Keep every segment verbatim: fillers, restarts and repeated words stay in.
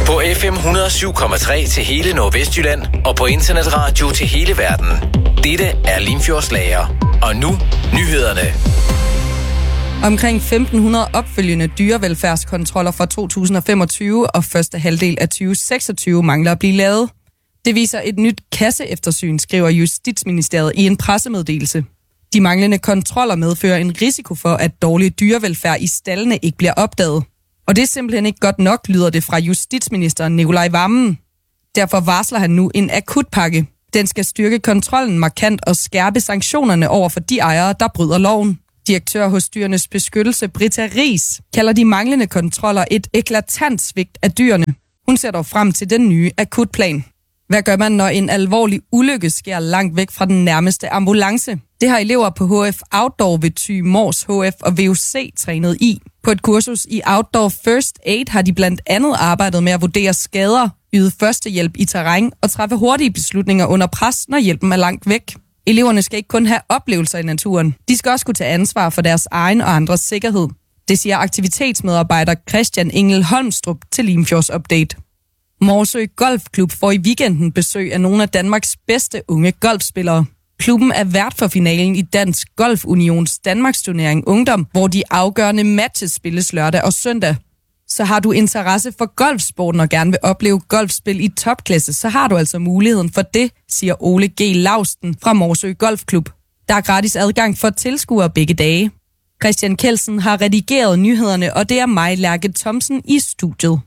På F M et hundrede og syv komma tre til hele Nordvestjylland og på internetradio til hele verden. Dette er Limfjordslager. Og nu nyhederne. Omkring femten hundrede opfølgende dyrevelfærdskontroller fra to tusind og femogtyve og første halvdel af tyve seksogtyve mangler at blive lavet. Det viser et nyt kasseeftersyn, skriver Justitsministeriet i en pressemeddelelse. De manglende kontroller medfører en risiko for, at dårlig dyrevelfærd i staldene ikke bliver opdaget. Og det er simpelthen ikke godt nok, lyder det fra justitsministeren Nicolai Wammen. Derfor varsler han nu en akutpakke. Den skal styrke kontrollen markant og skærpe sanktionerne over for de ejere, der bryder loven. Direktør hos Dyrenes Beskyttelse, Britta Riis, kalder de manglende kontroller et eklatant svigt af dyrene. Hun ser dog frem til den nye akutplan. Hvad gør man, når en alvorlig ulykke sker langt væk fra den nærmeste ambulance? Det har elever på H F Outdoor ved Thy Mors H F og V U C trænet i. På et kursus i Outdoor First Aid har de blandt andet arbejdet med at vurdere skader, yde førstehjælp i terræn og træffe hurtige beslutninger under pres, når hjælpen er langt væk. Eleverne skal ikke kun have oplevelser i naturen. De skal også kunne tage ansvar for deres egen og andres sikkerhed. Det siger aktivitetsmedarbejder Christian Engel Holmstrup til Limfjords Update. Morsø Golfklub får i weekenden besøg af nogle af Danmarks bedste unge golfspillere. Klubben er vært for finalen i Dansk Golf Unions Danmarks turnering Ungdom, hvor de afgørende matches spilles lørdag og søndag. Så har du interesse for golfsporten og gerne vil opleve golfspil i topklasse, så har du altså muligheden for det, siger Ole G. Lausten fra Morsø Golfklub. Der er gratis adgang for tilskuere begge dage. Christian Kelsen har redigeret nyhederne, og det er mig, Lærke Thomsen, i studiet.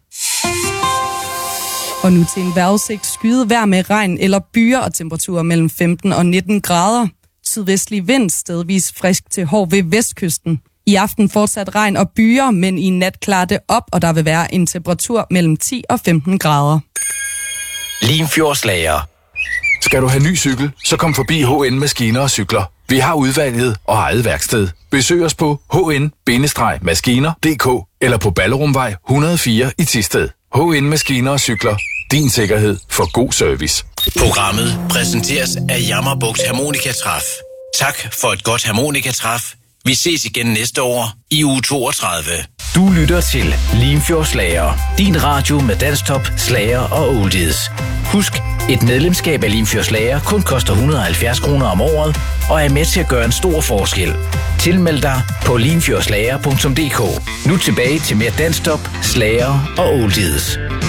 Og nu til en vejrudsigt: skyet vejr med regn eller byer og temperaturer mellem femten og nitten grader. Sydvestlig vind, stedvis frisk til hård ved vestkysten. I aften fortsat regn og byer, men i nat klarer det op, og der vil være en temperatur mellem ti og femten grader. Limfjordslager. Skal du have ny cykel, så kom forbi H N Maskiner og Cykler. Vi har udvalget og eget værksted. Besøg os på h n maskiner punktum d k eller på Ballerumvej et hundrede og fire i Thisted. H N Maskiner og Cykler. Din sikkerhed for god service. Programmet præsenteres af Jammerbugt Harmonikatræf. Tak for et godt harmonikatræf. Vi ses igen næste år i uge toogtredive. Du lytter til Limfjordslager. Din radio med dansktop, slager og oldies. Husk, et medlemskab af Limfjordslager kun koster et hundrede og halvfjerds kroner om året og er med til at gøre en stor forskel. Tilmeld dig på limfjordslager punktum d k. Nu tilbage til mere dansktop, slager og oldies.